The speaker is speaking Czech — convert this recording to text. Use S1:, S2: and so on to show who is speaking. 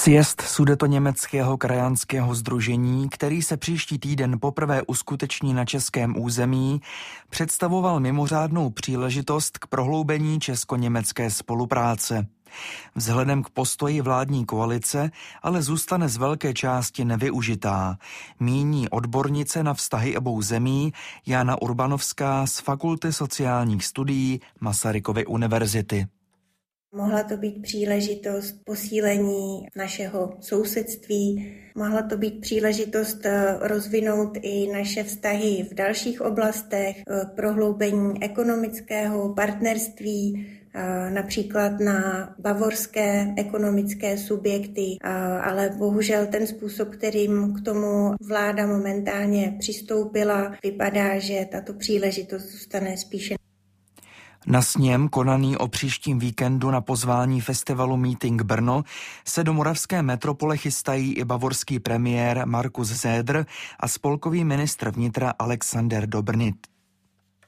S1: Sjezd Sudetoněmeckého krajanského sdružení, který se příští týden poprvé uskuteční na českém území, představoval mimořádnou příležitost k prohloubení česko-německé spolupráce. Vzhledem k postoji vládní koalice ale zůstane z velké části nevyužitá, míní odbornice na vztahy obou zemí Jana Urbanovská z Fakulty sociálních studií Masarykovy univerzity.
S2: Mohla to být příležitost posílení našeho sousedství, mohla to být příležitost rozvinout i naše vztahy v dalších oblastech, prohloubení ekonomického partnerství, například na bavorské ekonomické subjekty, ale bohužel ten způsob, kterým k tomu vláda momentálně přistoupila, vypadá, že tato příležitost zůstane spíše.
S1: Na sněm, konaný o příštím víkendu na pozvání festivalu Meeting Brno, se do moravské metropole chystají i bavorský premiér Markus Söder a spolkový ministr vnitra Alexander Dobrindt.